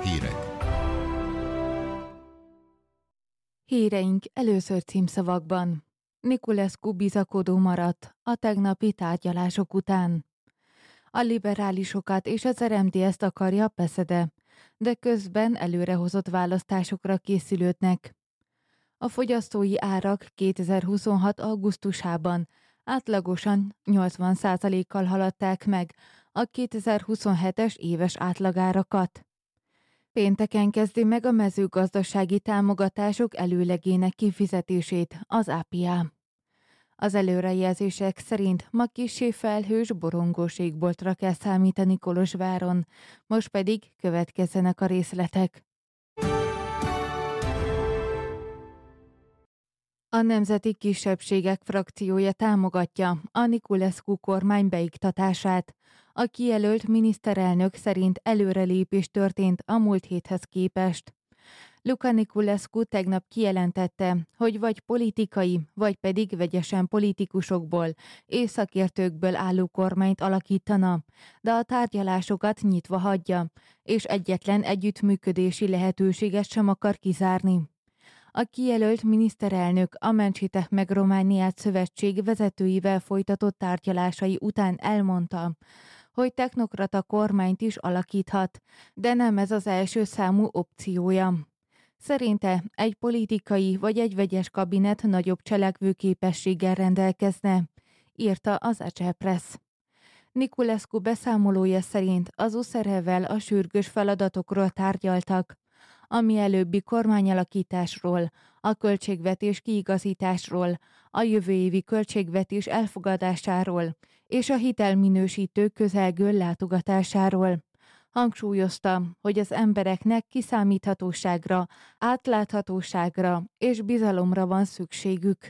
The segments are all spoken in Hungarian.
Hírek. Híreink először címszavakban. Niculescu bizakodó maradt a tegnapi tárgyalások után. A liberálisokat és az RMDSZ-t akarja Beszede, de közben előrehozott választásokra készülődnek. A fogyasztói árak 2026. augusztusában átlagosan 80%-kal haladták meg a 2027-es éves átlagárakat. Pénteken kezdi meg a mezőgazdasági támogatások előlegének kifizetését az APA. Az előrejelzések szerint ma kissé felhős, borongós égboltra kell számítani Kolozsváron, most pedig következzenek a részletek. A Nemzeti Kisebbségek frakciója támogatja a Niculescu kormány beiktatását. A kijelölt miniszterelnök szerint előrelépés történt a múlt héthez képest. Luca Niculescu tegnap kijelentette, hogy vagy politikai, vagy pedig vegyesen politikusokból és szakértőkből álló kormányt alakítana, de a tárgyalásokat nyitva hagyja, és egyetlen együttműködési lehetőséget sem akar kizárni. A kijelölt miniszterelnök a Mentsétek meg Romániát szövetség vezetőivel folytatott tárgyalásai után elmondta, hogy technokrata kormányt is alakíthat, de nem ez az első számú opciója. Szerinte egy politikai vagy egy vegyes kabinet nagyobb cselekvőképességgel rendelkezne, írta az Aceh Press. Niculescu beszámolója szerint az USZR-vel a sürgős feladatokról tárgyaltak, a mielőbbi kormányalakításról, a költségvetés kiigazításról, a jövő évi költségvetés elfogadásáról és a hitelminősítő közelgő látogatásáról. Hangsúlyozta, hogy az embereknek kiszámíthatóságra, átláthatóságra és bizalomra van szükségük.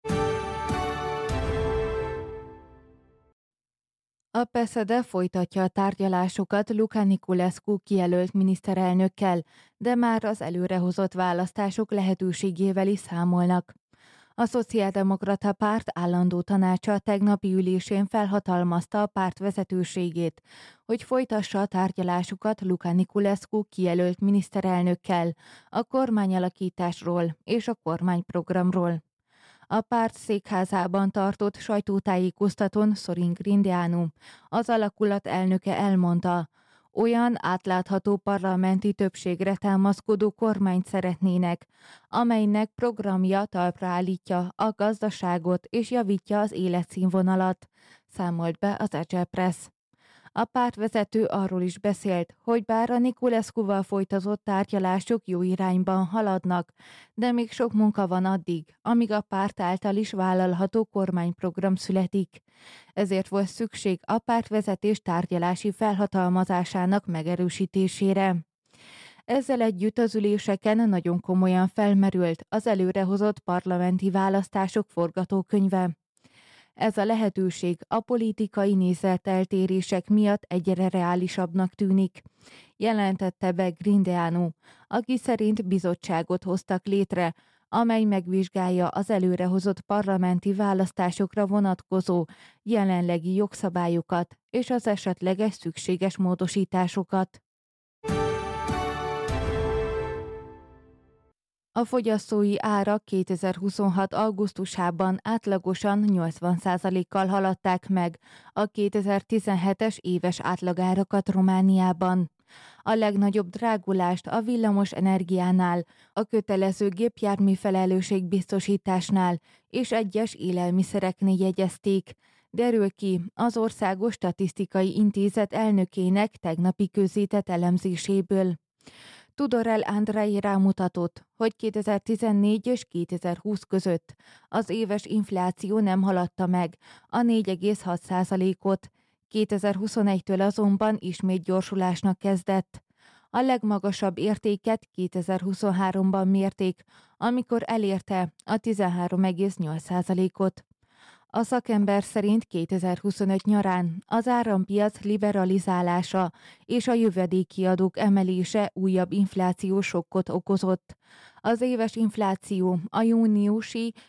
A Beszede folytatja a tárgyalásokat Luca Niculescu kijelölt miniszterelnökkel, de már az előrehozott választások lehetőségével is számolnak. A Szociáldemokrata Párt állandó tanácsa tegnapi ülésén felhatalmazta a párt vezetőségét, hogy folytassa a tárgyalásokat Luca Niculescu kijelölt miniszterelnökkel a kormányalakításról és a kormányprogramról. A párt székházában tartott sajtótájékoztatón Sorin Grindeanu, az alakulat elnöke elmondta, olyan átlátható parlamenti többségre támaszkodó kormányt szeretnének, amelynek programja talpra állítja a gazdaságot és javítja az életszínvonalat, számolt be az Aceh Press. A pártvezető arról is beszélt, hogy bár a Niculescuval folytatott tárgyalások jó irányban haladnak, de még sok munka van addig, amíg a párt által is vállalható kormányprogram születik. Ezért volt szükség a pártvezetés tárgyalási felhatalmazásának megerősítésére. Ezzel együtt az üléseken nagyon komolyan felmerült az előrehozott parlamenti választások forgatókönyve. Ez a lehetőség a politikai nézeteltérések miatt egyre reálisabbnak tűnik, jelentette be Grindeanu, aki szerint bizottságot hoztak létre, amely megvizsgálja az előrehozott parlamenti választásokra vonatkozó jelenlegi jogszabályokat és az esetleges szükséges módosításokat. A fogyasztói árak 2026. augusztusában átlagosan 80%-kal haladták meg a 2017-es éves átlagárakat Romániában. A legnagyobb drágulást a villamos energiánál, a kötelező gépjármű felelősségbiztosításnál és egyes élelmiszereknél jegyezték, derül ki az Országos Statisztikai Intézet elnökének tegnapi közzétett elemzéséből. Tudorel Andrei rámutatott, hogy 2014 és 2020 között az éves infláció nem haladta meg a 4,6%-ot, 2021-től azonban ismét gyorsulásnak kezdett. A legmagasabb értéket 2023-ban mérték, amikor elérte a 13,8%-ot. A szakember szerint 2025 nyarán az árampiac liberalizálása és a jövedéki adók emelése újabb inflációs sokkot okozott. Az éves infláció a júniusi